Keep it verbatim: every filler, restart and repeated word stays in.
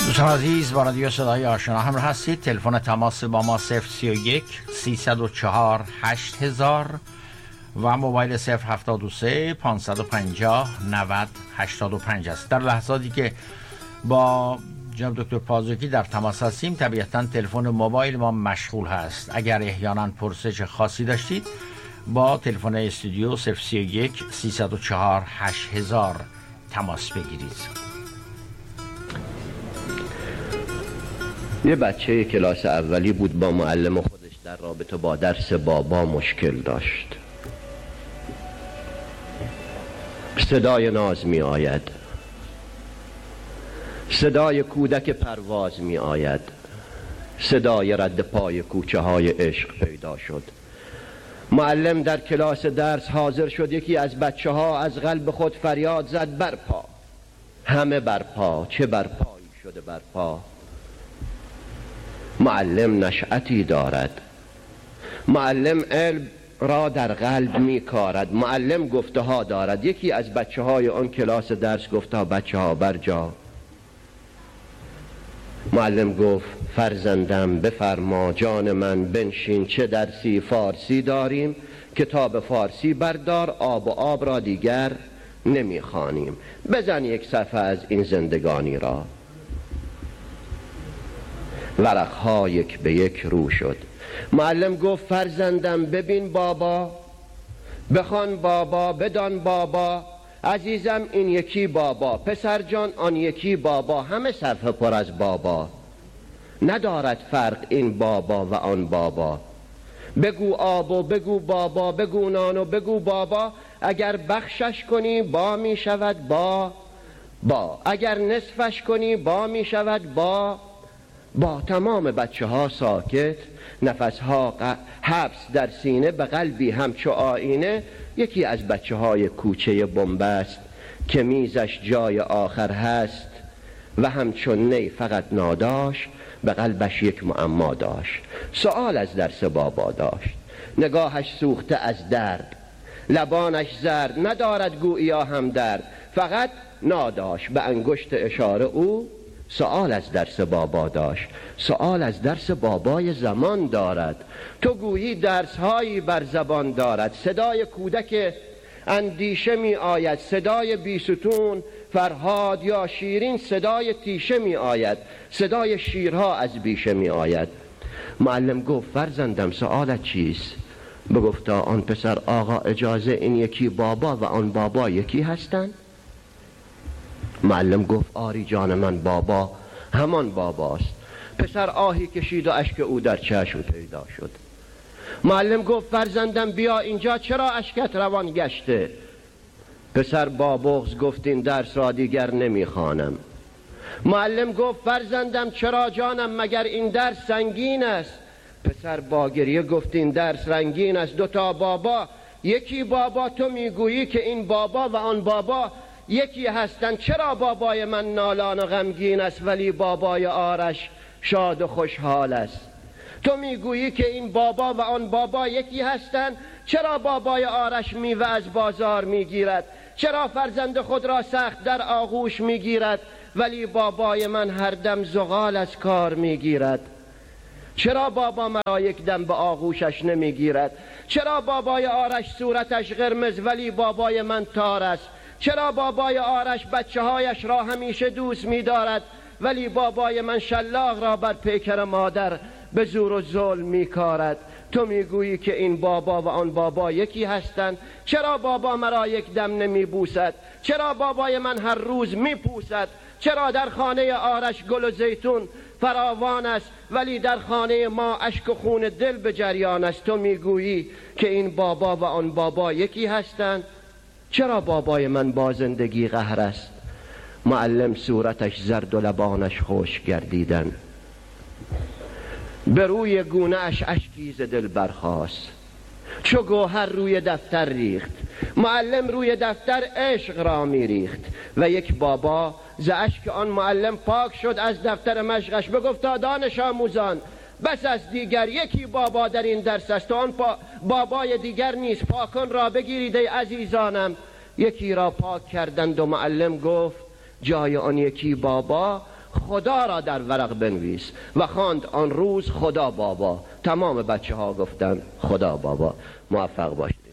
دوستان عزیز، با رادیو صدای آشنا همراه هستید. تلفن تماس با ما صفر سی و یک سیصد و چهار هشت هزار و موبایل صفر هفتاد و سه پانصد و پنجاه نود هشتاد و پنج است. در لحظاتی که با جناب دکتر پازوکی در تماس هستیم، طبیعتاً تلفن موبایل ما مشغول هست. اگر احیانا پرسش خاصی داشتید با تلفن استودیو صفر سی و یک سیصد و چهار هشت هزار تماس بگیرید. یه بچه کلاس اولی بود، با معلم خودش در رابطه با درس بابا مشکل داشت. صدای ناز می آید، صدای کودک پرواز می آید، صدای رد پای کوچه های عشق پیدا شد. معلم در کلاس درس حاضر شد. یکی از بچه ها از قلب خود فریاد زد برپا. همه برپا. چه برپایی شده برپا؟ معلم نشأتی دارد، معلم علم را در قلب می کارد، معلم گفته ها دارد. یکی از بچه های آن کلاس درس گفت بچه ها برجا. معلم گفت فرزندم بفرما جان من بنشین، چه درسی فارسی داریم، کتاب فارسی بردار، آب و آب را دیگر نمی خوانیم، بزن یک صفحه از این زندگانی را. ورقها یک به یک رو شد. معلم گفت فرزندم ببین بابا، بخوان بابا، بدان بابا، عزیزم این یکی بابا، پسر جان آن یکی بابا، همه صفحه پر از بابا، ندارد فرق این بابا و آن بابا. بگو آب و بگو بابا، بگو نان و بگو بابا، اگر بخشش کنی با می شود با با، اگر نصفش کنی با می شود با با. تمام بچه ها ساکت، نفس ها حبس در سینه، به قلبی همچو آینه. یکی از بچه های کوچه بنبست که میزش جای آخر هست و همچون نی فقط ناداش، به قلبش یک معما داشت. سؤال از درس بابا داشت، نگاهش سوخته از درد، لبانش زرد، ندارد گوییا هم درد، فقط ناداش. به انگشت اشاره او سؤال از درس بابا داشت. سؤال از درس بابای زمان دارد. تو گویی درس هایی بر زبان دارد. صدای کودک اندیشه می آید، صدای بیستون فرهاد یا شیرین، صدای تیشه می آید، صدای شیرها از بیشه می آید. معلم گفت فرزندم سؤالت چیست؟ بگفتا آن پسر آقا اجازه این یکی بابا و آن بابا یکی هستند؟ معلم گفت آری جان من، بابا همان باباست. پسر آهی کشید و اشک او در چشم پیدا شد. معلم گفت فرزندم بیا اینجا، چرا اشکت روان گشته؟ پسر با بغض گفت این درس را دیگر نمیخوانم. معلم گفت فرزندم چرا جانم، مگر این درس سنگین است؟ پسر با گریه گفت این درس رنگین است. دوتا بابا یکی بابا، تو میگویی که این بابا و آن بابا یکی هستند. چرا بابای من نالان و غمگین است ولی بابای آرش شاد و خوشحال است؟ تو میگویی که این بابا و آن بابا یکی هستند. چرا بابای آرش میوه از بازار میگیرد؟ چرا فرزند خود را سخت در آغوش میگیرد ولی بابای من هر دم زغال از کار میگیرد؟ چرا بابا مرا یک دم به آغوشش نمیگیرد؟ چرا بابای آرش صورتش قرمز ولی بابای من تار است؟ چرا بابای آرش بچه هایش را همیشه دوست می دارد ولی بابای من شلاق را بر پیکر مادر به زور و ظلم می کارد؟ تو می گویی که این بابا و آن بابا یکی هستند. چرا بابا مرا یک دم نمی بوسد؟ چرا بابای من هر روز می پوسد؟ چرا در خانه آرش گل و زیتون فراوان است ولی در خانه ما اشک و خون دل به جریان است؟ تو می گویی که این بابا و آن بابا یکی هستند. چرا بابای من با زندگی قهر است؟ معلم صورتش زرد و لبانش خشک گردیدن، به روی گونه اش اشکی ز دل برخاست، چو گوهر روی دفتر ریخت. معلم روی دفتر عشق را می ریخت و یک بابا ز اشک آن معلم پاک شد از دفتر مشقش. بگفتا دانش آموزان بس از دیگر یکی بابا در این درس است و آن بابای دیگر نیست، پاکن را بگیرید ای عزیزانم. یکی را پاک کردند و معلم گفت جای آن یکی بابا خدا را در ورق بنویس و خواند آن روز خدا بابا. تمام بچه ها گفتن خدا بابا. موفق باشید.